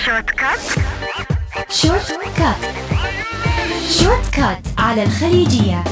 شورت كات. شورت كات. شورت كات على الخليجية.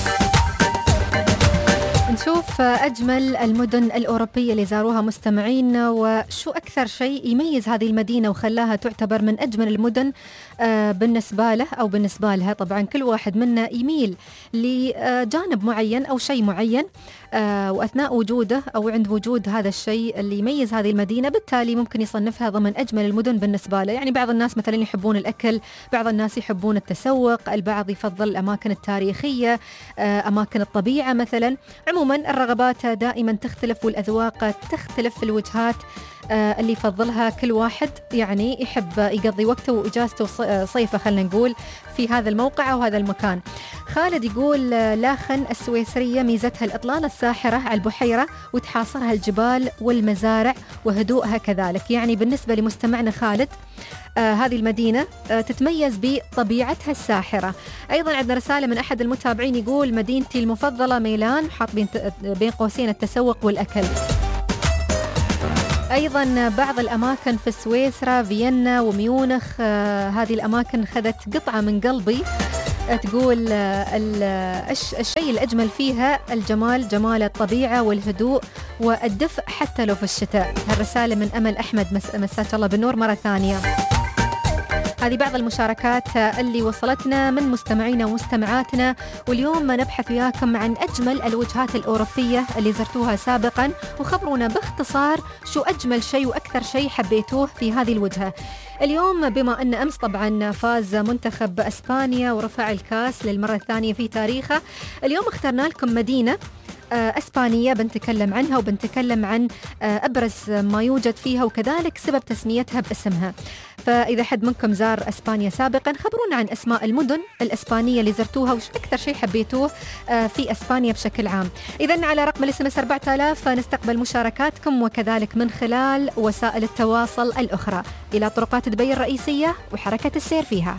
نشوف أجمل المدن الأوروبية اللي زاروها مستمعين، وشو أكثر شيء يميز هذه المدينة وخلاها تعتبر من أجمل المدن بالنسبة له أو بالنسبة لها. طبعا كل واحد منا يميل لجانب معين أو شيء معين، وأثناء وجوده أو عند وجود هذا الشيء اللي يميز هذه المدينة بالتالي ممكن يصنفها ضمن أجمل المدن بالنسبة له. يعني بعض الناس مثلا يحبون الأكل، بعض الناس يحبون التسوق، البعض يفضل الأماكن التاريخية، أماكن الطبيعة مثلا. عموما الرغبات دائما تختلف والأذواق تختلف في الوجهات اللي يفضلها كل واحد. يعني يحب يقضي وقته وإجازته صيفه خلنا نقول في هذا الموقع أو هذا المكان. خالد يقول لاخن السويسرية ميزتها الإطلالة الساحرة على البحيرة وتحاصرها الجبال والمزارع وهدوءها كذلك. يعني بالنسبة لمستمعنا خالد هذه المدينة تتميز بطبيعتها الساحرة. أيضا عندنا رسالة من أحد المتابعين يقول مدينتي المفضلة ميلان، حاط بين قوسين التسوق والأكل. أيضا بعض الأماكن في سويسرا فيينا وميونخ، هذه الأماكن خذت قطعة من قلبي. تقول الشيء الأجمل فيها الجمال، جمال الطبيعة والهدوء والدفء حتى لو في الشتاء. هالرسالة من أمل أحمد، مساك الله بالنور مرة ثانية. هذه بعض المشاركات اللي وصلتنا من مستمعينا ومستمعاتنا، واليوم نبحث وياكم عن أجمل الوجهات الأوروبية اللي زرتوها سابقا، وخبرونا باختصار شو أجمل شيء وأكثر شيء حبيتوه في هذه الوجهة. اليوم بما أن أمس طبعا فاز منتخب أسبانيا ورفع الكاس للمرة الثانية في تاريخه، اليوم اخترنا لكم مدينة أسبانية بنتكلم عنها وبنتكلم عن أبرز ما يوجد فيها وكذلك سبب تسميتها باسمها. فإذا حد منكم زار أسبانيا سابقا خبرونا عن أسماء المدن الأسبانية اللي زرتوها وش أكثر شيء حبيتوه في أسبانيا بشكل عام. إذن على رقم الSMS 4000 نستقبل مشاركاتكم وكذلك من خلال وسائل التواصل الأخرى إلى طرقات دبي الرئيسية وحركة السير فيها.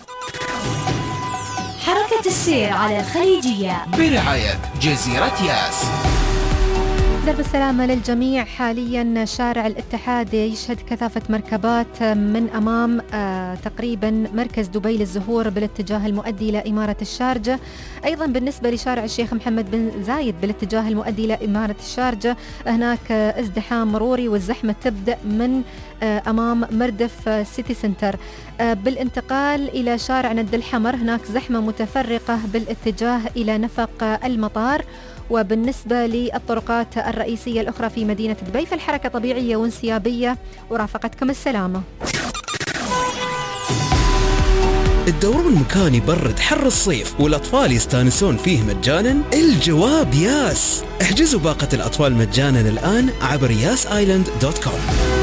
حركة السير على الخليجية برعاية جزيرة ياس. درب السلامة للجميع. حاليا شارع الاتحاد يشهد كثافة مركبات من أمام تقريبا مركز دبي للزهور بالاتجاه المؤدي إلى إمارة الشارجة. أيضا بالنسبة لشارع الشيخ محمد بن زايد بالاتجاه المؤدي إلى إمارة الشارجة هناك ازدحام مروري والزحمة تبدأ من أمام مردف سيتي سنتر. بالانتقال إلى شارع ند الحمر هناك زحمة متفرقة بالاتجاه إلى نفق المطار. وبالنسبة للطرقات الرئيسية الأخرى في مدينة دبي فالحركة طبيعية وانسيابية ورافقتكم السلامة. تدورون مكان يبرد حر الصيف والأطفال يستانسون فيه مجانا؟ الجواب ياس. احجزوا باقة الأطفال مجانا الآن عبر yasisland.com.